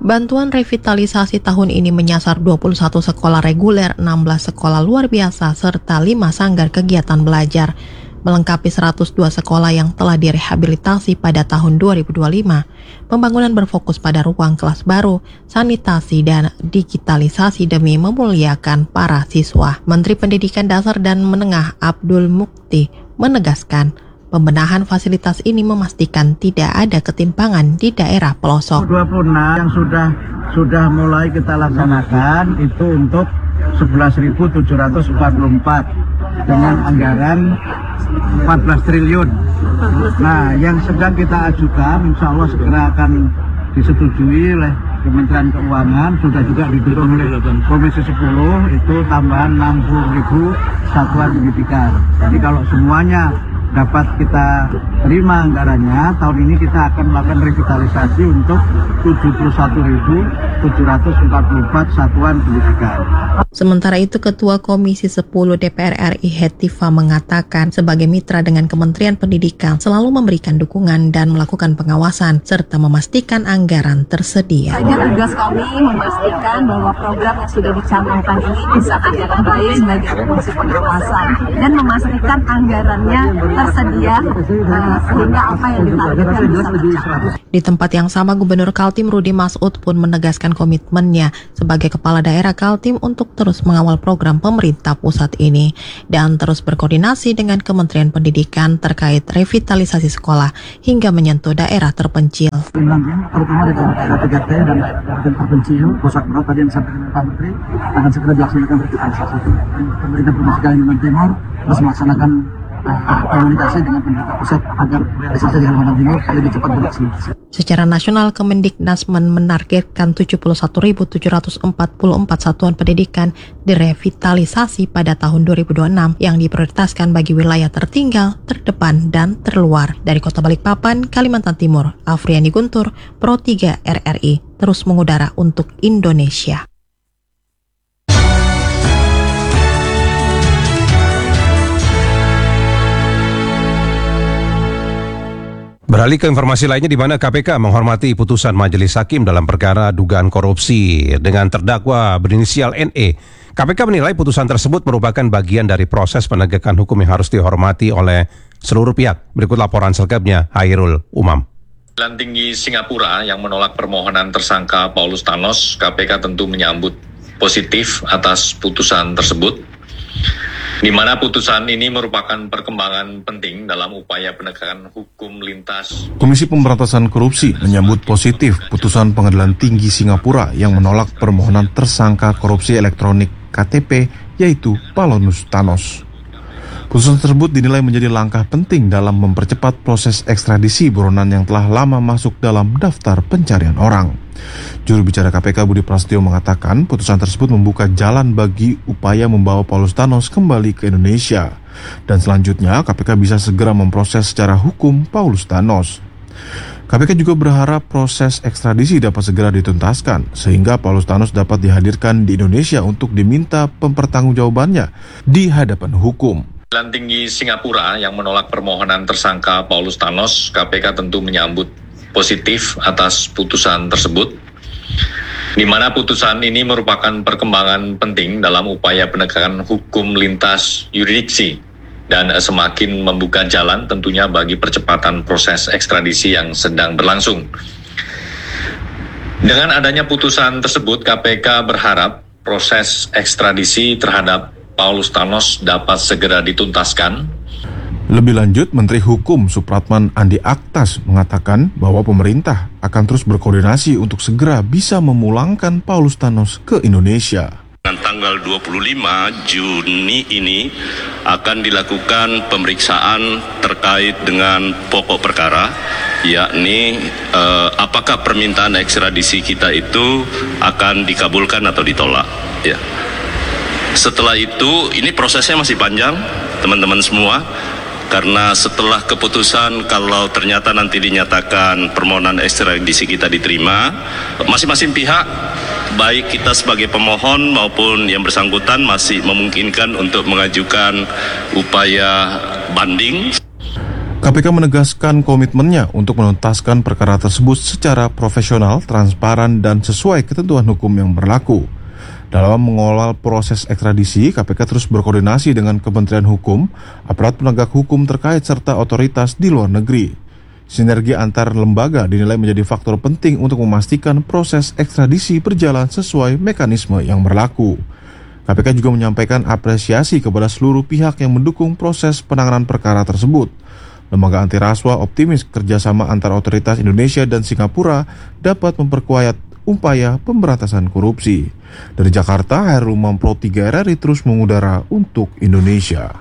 Bantuan revitalisasi tahun ini menyasar 21 sekolah reguler, 16 sekolah luar biasa, serta 5 sanggar kegiatan belajar, melengkapi 102 sekolah yang telah direhabilitasi pada tahun 2025. Pembangunan berfokus pada ruang kelas baru, sanitasi, dan digitalisasi demi memuliakan para siswa. Menteri Pendidikan Dasar dan Menengah Abdul Mukti menegaskan, pembenahan fasilitas ini memastikan tidak ada ketimpangan di daerah pelosok. 26 yang sudah mulai kita laksanakan itu untuk 11.744 dengan anggaran 14 triliun. Nah, yang sedang kita ajukan insya Allah segera akan disetujui oleh Kementerian Keuangan, sudah juga didukung oleh Komisi 10, itu tambahan 60.000 satuan pendidikan. Jadi kalau semuanya dapat kita terima anggarannya, tahun ini kita akan melakukan revitalisasi untuk 71.744 satuan pendidikan. Sementara itu, Ketua Komisi 10 DPR RI Hetiva mengatakan sebagai mitra dengan Kementerian Pendidikan selalu memberikan dukungan dan melakukan pengawasan serta memastikan anggaran tersedia. Tugas kami memastikan bahwa program yang sudah dicanangkan ini bisa dengan baik sebagai fungsi pengawasan dan memastikan anggarannya tersedia sehingga apa yang ditargetkan bisa tercapai. Di tempat yang sama, Gubernur Kaltim Rudi Masud pun menegaskan komitmennya sebagai Kepala Daerah Kaltim untuk terus mengawal program pemerintah pusat ini dan terus berkoordinasi dengan Kementerian Pendidikan terkait revitalisasi sekolah hingga menyentuh daerah terpencil. Terutama di daerah 3T dan daerah terpencil, pusat berat tadi yang disampaikan Pak Menteri akan segera dilaksanakan revitalisasi. Pemerintah Provinsi Kalimantan Timur terus melaksanakan komunikasi dengan pemerintah pusat agar realisasi di Kalimantan Timur lebih cepat dilaksanakan. Secara nasional, Kemendiknasmen menargetkan 71.744 satuan pendidikan direvitalisasi pada tahun 2026 yang diprioritaskan bagi wilayah tertinggal, terdepan, dan terluar. Dari Kota Balikpapan, Kalimantan Timur, Afriani Guntur, Pro 3 RRI, terus mengudara untuk Indonesia. Beralih ke informasi lainnya, di mana KPK menghormati putusan Majelis Hakim dalam perkara dugaan korupsi dengan terdakwa berinisial NE. KPK menilai putusan tersebut merupakan bagian dari proses penegakan hukum yang harus dihormati oleh seluruh pihak. Berikut laporan selengkapnya, Hairul Umam. Pengadilan Tinggi Singapura yang menolak permohonan tersangka Paulus Thanos, KPK tentu menyambut positif atas putusan tersebut, di mana putusan ini merupakan perkembangan penting dalam upaya penegakan hukum lintas. Komisi Pemberantasan Korupsi menyambut positif putusan Pengadilan Tinggi Singapura yang menolak permohonan tersangka korupsi elektronik KTP, yaitu Paulus Thanos. Putusan tersebut dinilai menjadi langkah penting dalam mempercepat proses ekstradisi buronan yang telah lama masuk dalam daftar pencarian orang. Juru bicara KPK Budi Prasetyo mengatakan putusan tersebut membuka jalan bagi upaya membawa Paulus Thanos kembali ke Indonesia. Dan selanjutnya KPK bisa segera memproses secara hukum Paulus Thanos. KPK juga berharap proses ekstradisi dapat segera dituntaskan sehingga Paulus Thanos dapat dihadirkan di Indonesia untuk diminta pertanggungjawabannya di hadapan hukum. Pengadilan Tinggi Singapura yang menolak permohonan tersangka Paulus Thanos, KPK tentu menyambut positif atas putusan tersebut, di mana putusan ini merupakan perkembangan penting dalam upaya penegakan hukum lintas yurisdiksi dan semakin membuka jalan tentunya bagi percepatan proses ekstradisi yang sedang berlangsung. Dengan adanya putusan tersebut, KPK berharap proses ekstradisi terhadap Paulus Thanos dapat segera dituntaskan. Lebih lanjut, Menteri Hukum Supratman Andi Aktas mengatakan bahwa pemerintah akan terus berkoordinasi untuk segera bisa memulangkan Paulus Thanos ke Indonesia. Tanggal 25 Juni ini akan dilakukan pemeriksaan terkait dengan pokok perkara, yakni apakah permintaan ekstradisi kita itu akan dikabulkan atau ditolak. Ya. Setelah itu, ini prosesnya masih panjang, teman-teman semua. Karena setelah keputusan, kalau ternyata nanti dinyatakan permohonan ekstradisi kita diterima, masing-masing pihak, baik kita sebagai pemohon maupun yang bersangkutan masih memungkinkan untuk mengajukan upaya banding. KPK menegaskan komitmennya untuk menuntaskan perkara tersebut secara profesional, transparan, dan sesuai ketentuan hukum yang berlaku. Dalam mengawal proses ekstradisi, KPK terus berkoordinasi dengan Kementerian Hukum, aparat penegak hukum terkait, serta otoritas di luar negeri. Sinergi antar lembaga dinilai menjadi faktor penting untuk memastikan proses ekstradisi berjalan sesuai mekanisme yang berlaku. KPK juga menyampaikan apresiasi kepada seluruh pihak yang mendukung proses penanganan perkara tersebut. Lembaga anti rasuah optimis kerjasama antara otoritas Indonesia dan Singapura dapat memperkuat upaya pemberantasan korupsi. Dari Jakarta, Hairul Mampro 3 RRI terus mengudara untuk Indonesia.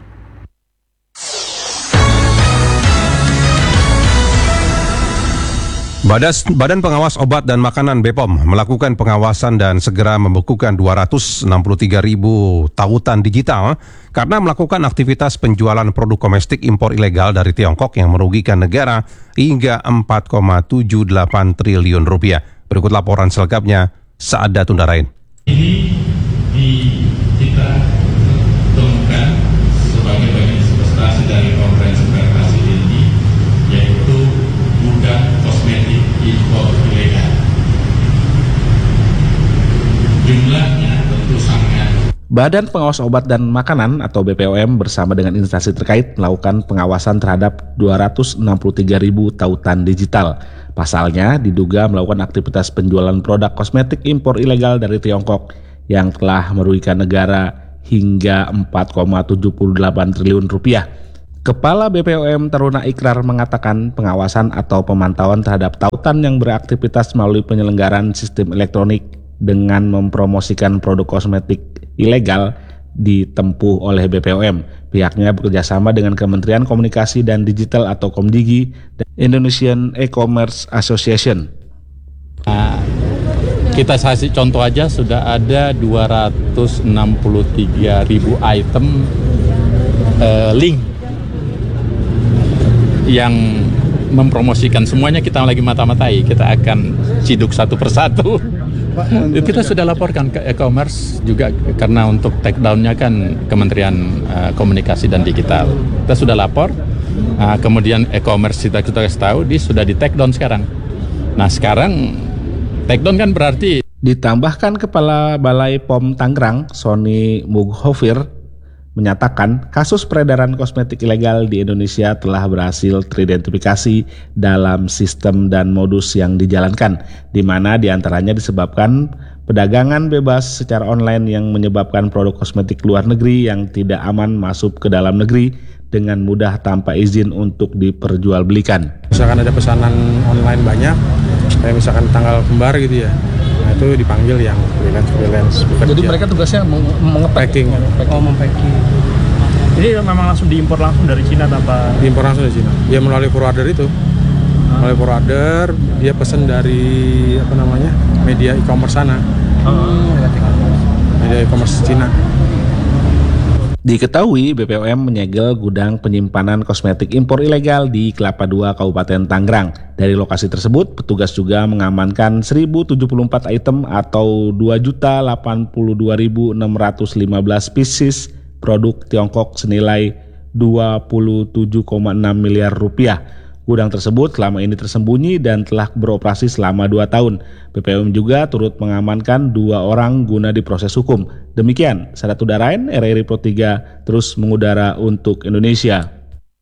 Badan Pengawas Obat dan Makanan BPOM melakukan pengawasan dan segera membekukan 263.000 tautan digital karena melakukan aktivitas penjualan produk domestik impor ilegal dari Tiongkok yang merugikan negara hingga 4,78 triliun rupiah. Berikut laporan selengkapnya Saada Tundarain. Ini kita temukan sebagai bagian substansi dari konferensi pers ini, yaitu gudang kosmetik impor ilegal. Jumlahnya tentu sangat. Badan Pengawas Obat dan Makanan atau BPOM bersama dengan instansi terkait melakukan pengawasan terhadap 263.000 tautan digital. Pasalnya diduga melakukan aktivitas penjualan produk kosmetik impor ilegal dari Tiongkok yang telah merugikan negara hingga 4,78 triliun rupiah. Kepala BPOM Taruna Ikrar mengatakan pengawasan atau pemantauan terhadap tautan yang beraktivitas melalui penyelenggaraan sistem elektronik dengan mempromosikan produk kosmetik ilegal ditempuh oleh BPOM. Pihaknya bekerjasama dengan Kementerian Komunikasi dan Digital atau Komdigi dan Indonesian E-Commerce Association. Kita kasih contoh aja, sudah ada 263.000 item link yang mempromosikan. Semuanya kita lagi mata-matai, kita akan ciduk satu persatu. Kita sudah laporkan ke e-commerce juga karena untuk take down-nya kan Kementerian Komunikasi dan Digital. Kita sudah lapor, kemudian e-commerce kita kasih tahu, dia sudah di take down sekarang. Nah sekarang take down kan berarti. Ditambahkan Kepala Balai POM Tangerang, Sony Mughofir, menyatakan kasus peredaran kosmetik ilegal di Indonesia telah berhasil teridentifikasi dalam sistem dan modus yang dijalankan, di mana diantaranya disebabkan perdagangan bebas secara online yang menyebabkan produk kosmetik luar negeri yang tidak aman masuk ke dalam negeri dengan mudah tanpa izin untuk diperjualbelikan. Misalkan ada pesanan online banyak, kayak misalkan tanggal kembar gitu ya, nah itu dipanggil yang freelance. Jadi mereka tugasnya packing. Mempacking. Jadi memang langsung diimpor langsung dari Cina tanpa? Diimpor langsung dari Cina. Dia melalui forwarder itu. Melalui forwarder, dia pesan dari media e-commerce sana. Media e-commerce Cina. Diketahui BPOM menyegel gudang penyimpanan kosmetik impor ilegal di Kelapa II, Kabupaten Tangerang. Dari lokasi tersebut, petugas juga mengamankan 1.074 item atau 2.082.615 pieces produk Tiongkok senilai 27,6 miliar rupiah. Gudang tersebut selama ini tersembunyi dan telah beroperasi selama 2 tahun. BPOM juga turut mengamankan 2 orang guna diproses hukum. Demikian, Saada Tundarain, RRI Pro 3 terus mengudara untuk Indonesia.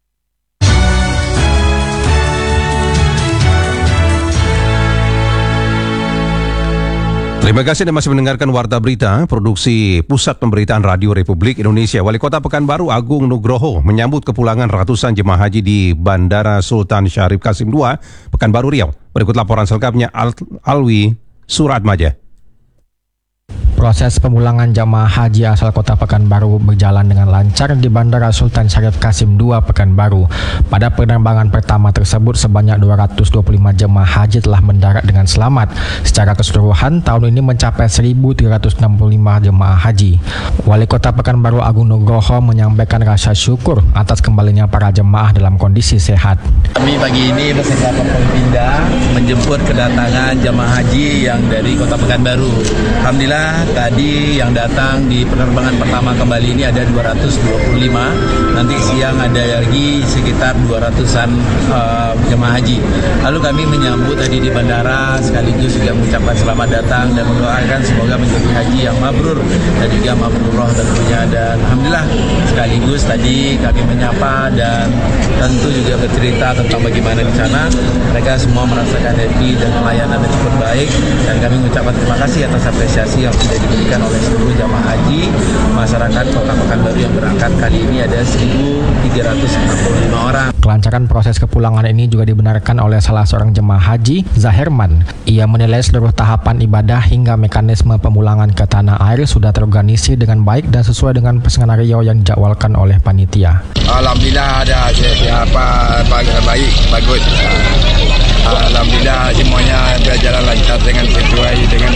Terima kasih Anda masih mendengarkan Warta Berita, produksi Pusat Pemberitaan Radio Republik Indonesia. Wali Kota Pekanbaru Agung Nugroho menyambut kepulangan ratusan jemaah haji di Bandara Sultan Syarif Qasim II, Pekanbaru Riau. Berikut laporan selengkapnya Alwi Suratmaja. Proses pemulangan jamaah haji asal kota Pekanbaru berjalan dengan lancar di Bandara Sultan Syarif Qasim II, Pekanbaru. Pada penerbangan pertama tersebut, sebanyak 225 jemaah haji telah mendarat dengan selamat. Secara keseluruhan, tahun ini mencapai 1.365 jemaah haji. Wali Kota Pekanbaru Agung Nugroho menyampaikan rasa syukur atas kembalinya para jemaah dalam kondisi sehat. Kami pagi ini beserta Forkopimda menjemput kedatangan jemaah haji yang dari Kota Pekanbaru. Alhamdulillah tadi yang datang di penerbangan pertama kembali ini ada 225. Nanti siang ada lagi sekitar 200-an jemaah haji. Lalu kami menyambut tadi di bandara sekaligus juga mengucapkan selamat datang dan mendoakan semoga menjadi haji yang mabrur dan juga mabrurah tentunya. Dan alhamdulillah sekaligus tadi kami menyapa dan tentu juga bercerita tentang bagaimana di sana mereka semua merasakan happy dan pelayanan yang cukup baik, dan kami mengucapkan terima kasih atas apresiasi yang sudah diberikan oleh seluruh jamaah haji masyarakat Kota Pekanbaru yang berangkat kali ini ada 1.365 orang. Kelancaran proses kepulangan ini juga dibenarkan oleh salah seorang jemaah haji, Zahirman. Ia menilai seluruh tahapan ibadah hingga mekanisme pemulangan ke tanah air sudah terorganisir dengan baik dan sesuai dengan skenario yang dijadwalkan oleh panitia. Alhamdulillah ada baik, bagus. Alhamdulillah semuanya berjalan lancar dengan sesuai dengan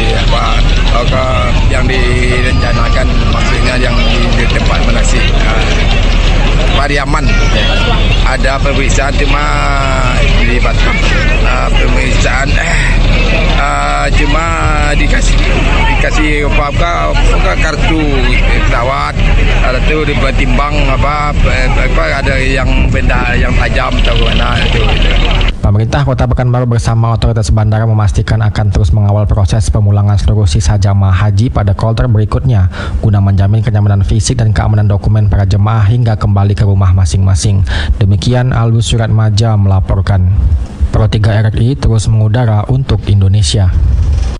yang direncanakan, maksudnya yang di tempat manasik. Pariaman ada pemeriksaan cuma dilibatkan pemeriksaan cuma dikasih apa kartu pesawat, ada tu ditimbang apa ada yang benda yang tajam atau mana itu. Pemerintah Kota Pekanbaru bersama otoritas bandara memastikan akan terus mengawal proses pemulangan seluruh sisa jamaah haji pada kloter berikutnya guna menjamin kenyamanan fisik dan keamanan dokumen para jemaah hingga kembali ke rumah masing-masing. Demikian Alus Surat Maja melaporkan. Pro 3 RRI terus mengudara untuk Indonesia.